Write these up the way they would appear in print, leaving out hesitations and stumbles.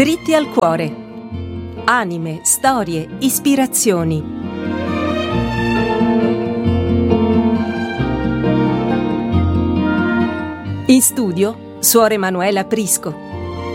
Dritti al cuore. Anime, storie, ispirazioni. In studio, Suor Emanuela Prisco.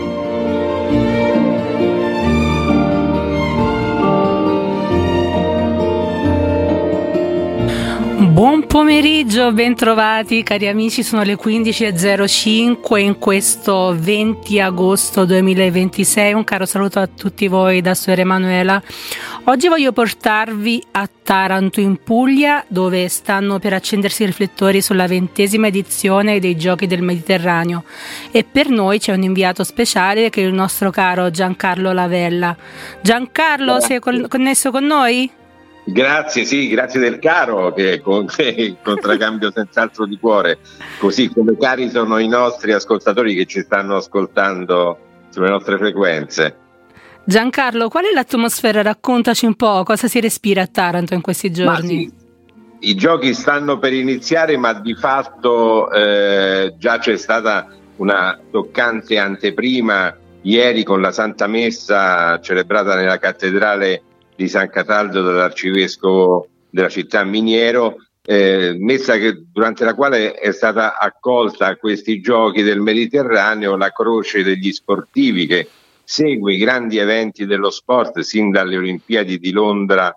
Buon pomeriggio, bentrovati cari amici, sono le 15.05 in questo 20 agosto 2026, un caro saluto a tutti voi da Suor Emanuela. Oggi voglio portarvi a Taranto in Puglia, dove stanno per accendersi i riflettori sulla 20ª edizione dei Giochi del Mediterraneo, e per noi c'è un inviato speciale che è il nostro caro Giancarlo Lavella. Giancarlo, sei connesso con noi? Grazie, sì, grazie del caro, che contraccambio senz'altro di cuore, così come cari sono i nostri ascoltatori che ci stanno ascoltando sulle nostre frequenze. Giancarlo, qual è l'atmosfera? Raccontaci un po', cosa si respira a Taranto in questi giorni? Sì, i giochi stanno per iniziare, ma di fatto già c'è stata una toccante anteprima ieri con la Santa Messa celebrata nella cattedrale di San Cataldo dall'arcivescovo della città Miniero, messa durante la quale è stata accolta a questi Giochi del Mediterraneo la croce degli sportivi che segue i grandi eventi dello sport sin dalle Olimpiadi di Londra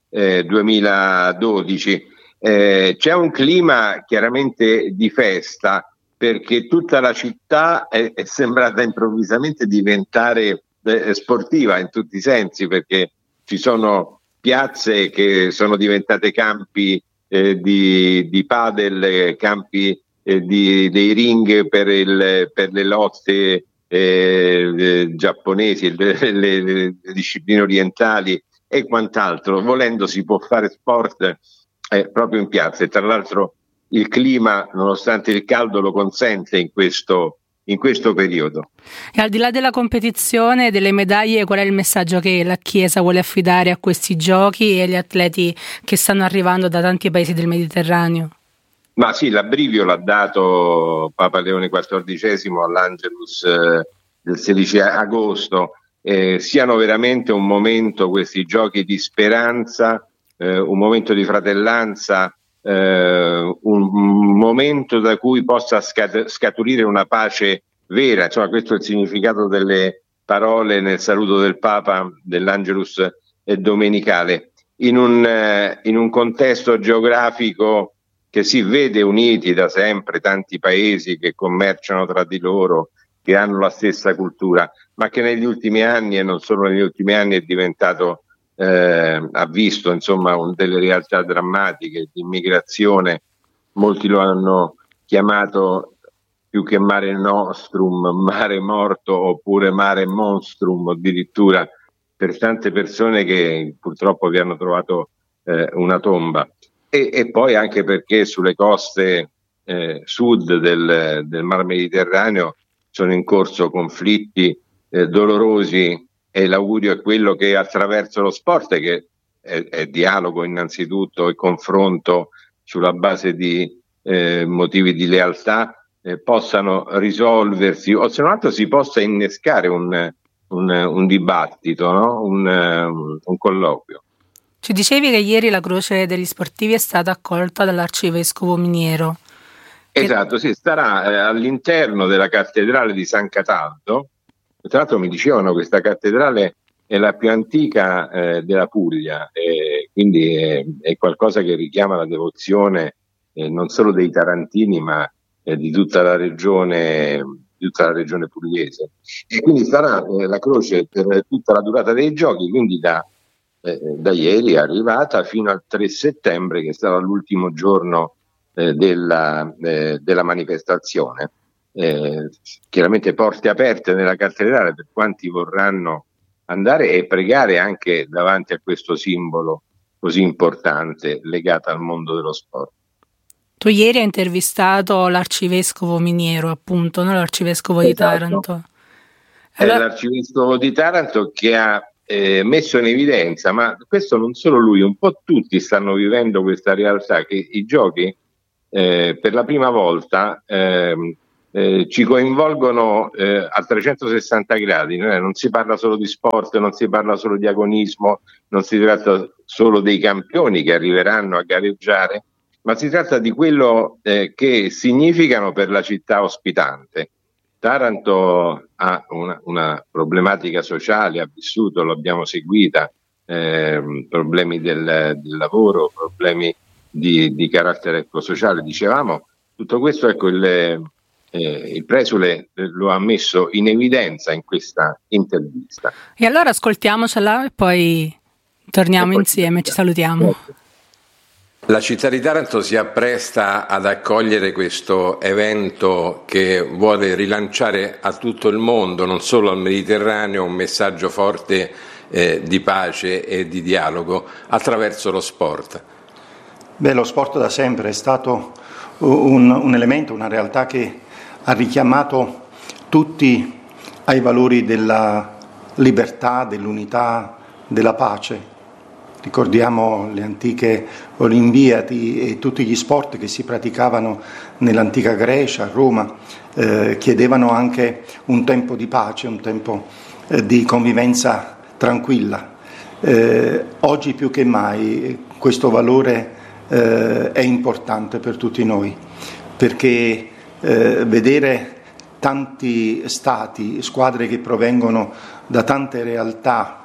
2012. C'è un clima chiaramente di festa, perché tutta la città è sembrata improvvisamente diventare sportiva in tutti i sensi, perché ci sono piazze che sono diventate campi di padel, campi dei ring per le lotte giapponesi, le discipline orientali e quant'altro. Volendo si può fare sport proprio in piazza, e tra l'altro il clima, nonostante il caldo, lo consente in questo periodo. E al di là della competizione e delle medaglie, qual è il messaggio che la Chiesa vuole affidare a questi giochi e agli atleti che stanno arrivando da tanti paesi del Mediterraneo? Ma sì, l'abbrivio l'ha dato Papa Leone XIV all'Angelus del 16 agosto. Siano veramente un momento, questi giochi, di speranza, un momento di fratellanza, un momento da cui possa scaturire una pace vera. Insomma, questo è il significato delle parole nel saluto del Papa dell'Angelus domenicale, in un contesto geografico che si vede uniti da sempre tanti paesi che commerciano tra di loro, che hanno la stessa cultura, ma che negli ultimi anni, e non solo negli ultimi anni, è diventato ha visto insomma delle realtà drammatiche di immigrazione. Molti lo hanno chiamato, più che mare nostrum, mare morto, oppure mare monstrum addirittura, per tante persone che purtroppo vi hanno trovato una tomba, e poi anche perché sulle coste sud del Mar Mediterraneo sono in corso conflitti dolorosi, e l'augurio è quello che attraverso lo sport, che è dialogo innanzitutto e confronto sulla base di motivi di lealtà, possano risolversi, o se non altro si possa innescare un dibattito, no? un colloquio. Ci dicevi che ieri la croce degli sportivi è stata accolta dall'arcivescovo Miniero. Esatto, sì, starà all'interno della cattedrale di San Cataldo. Tra l'altro mi dicevano che questa cattedrale è la più antica della Puglia, quindi è qualcosa che richiama la devozione non solo dei tarantini, ma di tutta la regione pugliese. E quindi sarà la croce per tutta la durata dei giochi, quindi da ieri è arrivata fino al 3 settembre, che sarà l'ultimo giorno della manifestazione. Chiaramente porte aperte nella cattedrale per quanti vorranno andare e pregare anche davanti a questo simbolo così importante legato al mondo dello sport. Tu ieri hai intervistato l'arcivescovo Miniero, appunto, no? L'arcivescovo di Taranto. Allora, è l'arcivescovo di Taranto che ha messo in evidenza, ma questo non solo lui, un po' tutti stanno vivendo questa realtà, che i giochi per la prima volta ci coinvolgono a 360 gradi, non si parla solo di sport, non si parla solo di agonismo, non si tratta solo dei campioni che arriveranno a gareggiare, ma si tratta di quello che significano per la città ospitante. Taranto ha una problematica sociale, ha vissuto, l'abbiamo seguita, problemi del lavoro, problemi di carattere sociale, dicevamo. Tutto questo, ecco, il presule lo ha messo in evidenza in questa intervista. E allora ascoltiamocela e poi torniamo insieme, ci salutiamo. La città di Taranto si appresta ad accogliere questo evento che vuole rilanciare a tutto il mondo, non solo al Mediterraneo, un messaggio forte di pace e di dialogo attraverso lo sport. Lo sport da sempre è stato un elemento, una realtà che ha richiamato tutti ai valori della libertà, dell'unità, della pace. Ricordiamo le antiche Olimpiadi e tutti gli sport che si praticavano nell'antica Grecia, a Roma, chiedevano anche un tempo di pace, un tempo di convivenza tranquilla. Oggi più che mai questo valore è importante per tutti noi, perché vedere tanti stati, squadre che provengono da tante realtà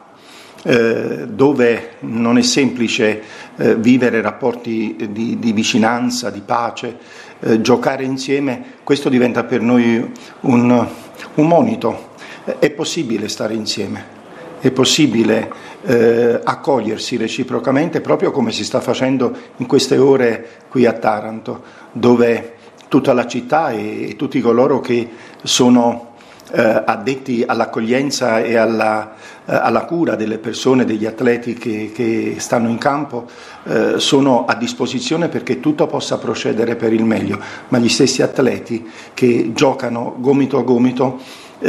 dove non è semplice vivere rapporti di vicinanza, di pace, giocare insieme, questo diventa per noi un monito. È possibile stare insieme, è possibile accogliersi reciprocamente, proprio come si sta facendo in queste ore qui a Taranto, dove tutta la città e tutti coloro che sono addetti all'accoglienza e alla cura delle persone, degli atleti che stanno in campo, sono a disposizione perché tutto possa procedere per il meglio, ma gli stessi atleti che giocano gomito a gomito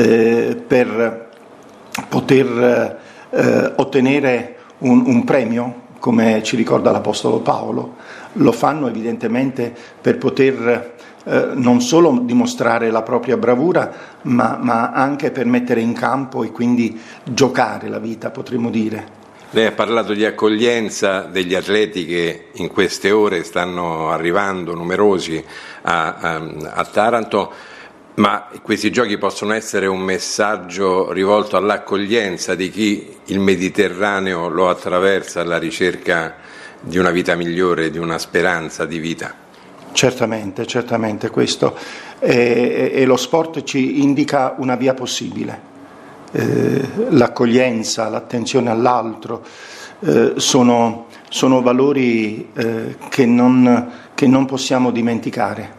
per poter ottenere un premio, come ci ricorda l'Apostolo Paolo, lo fanno evidentemente per poter non solo dimostrare la propria bravura, ma anche per mettere in campo e quindi giocare la vita, potremmo dire. Lei ha parlato di accoglienza degli atleti che in queste ore stanno arrivando numerosi a Taranto, ma questi giochi possono essere un messaggio rivolto all'accoglienza di chi il Mediterraneo lo attraversa alla ricerca di una vita migliore, di una speranza di vita. Certamente questo e lo sport ci indica una via possibile. L'accoglienza, l'attenzione all'altro sono valori che non possiamo dimenticare.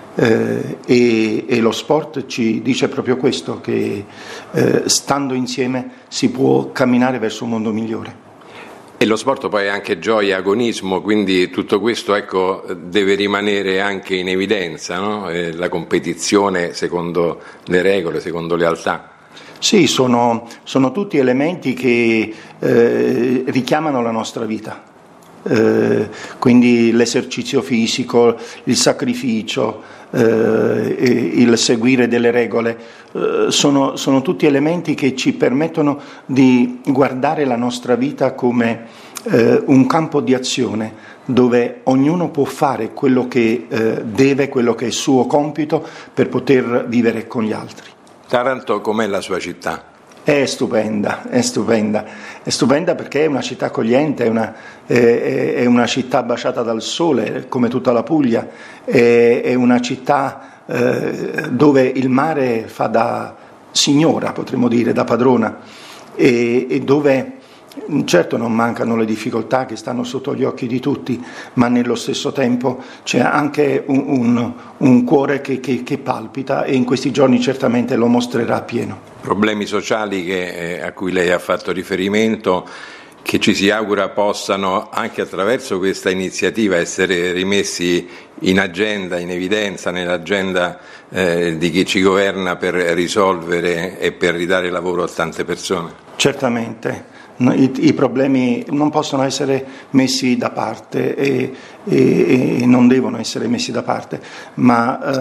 E lo sport ci dice proprio questo, che stando insieme si può camminare verso un mondo migliore. E lo sport poi è anche gioia, agonismo, quindi tutto questo, ecco, deve rimanere anche in evidenza, no? La competizione secondo le regole, secondo lealtà. Sì, sono tutti elementi che richiamano la nostra vita. Quindi l'esercizio fisico, il sacrificio, il seguire delle regole, sono tutti elementi che ci permettono di guardare la nostra vita come un campo di azione dove ognuno può fare quello che deve, quello che è il suo compito per poter vivere con gli altri. Taranto com'è la sua città? È stupenda perché è una città accogliente, è una città baciata dal sole, come tutta la Puglia, è una città dove il mare fa da signora, potremmo dire, da padrona, e dove certo non mancano le difficoltà che stanno sotto gli occhi di tutti, ma nello stesso tempo c'è anche un cuore che palpita, e in questi giorni certamente lo mostrerà a pieno. Problemi sociali a cui lei ha fatto riferimento, che ci si augura possano anche attraverso questa iniziativa essere rimessi in agenda, in evidenza, nell'agenda di chi ci governa, per risolvere e per ridare lavoro a tante persone. Certamente. I problemi non possono essere messi da parte e non devono essere messi da parte, ma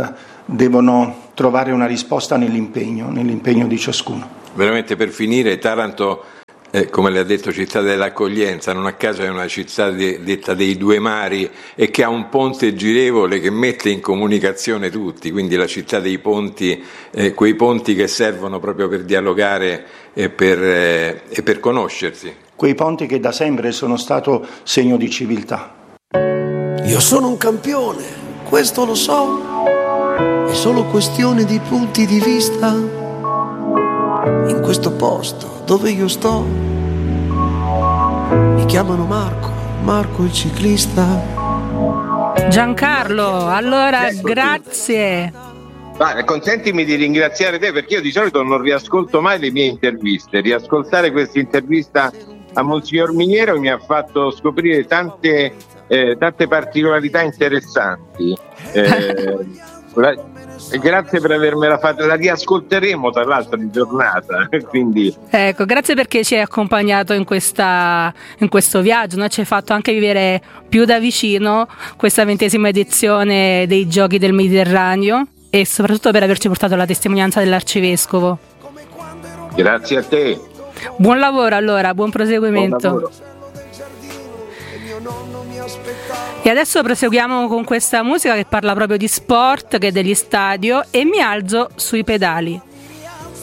devono trovare una risposta nell'impegno di ciascuno. Veramente, per finire, Taranto, come le ha detto, città dell'accoglienza, non a caso è una città detta dei due mari e che ha un ponte girevole che mette in comunicazione tutti, quindi la città dei ponti, quei ponti che servono proprio per dialogare e per conoscersi. Quei ponti che da sempre sono stato segno di civiltà. Io sono un campione, questo lo so, è solo questione di punti di vista. In questo posto dove io sto mi chiamano Marco il ciclista. Giancarlo, allora grazie. Consentimi di ringraziare te, perché io di solito non riascolto mai le mie interviste. Riascoltare questa intervista a Monsignor Miniero mi ha fatto scoprire tante particolarità interessanti. Grazie per avermela fatta, la riascolteremo tra l'altro in giornata. Quindi ecco, grazie perché ci hai accompagnato in questo viaggio, no? Ci hai fatto anche vivere più da vicino questa 20ª edizione dei Giochi del Mediterraneo e soprattutto per averci portato la testimonianza dell'Arcivescovo. Grazie a te. Buon lavoro allora, buon proseguimento. Buon lavoro. E adesso proseguiamo con questa musica che parla proprio di sport, che è degli stadio, e mi alzo sui pedali.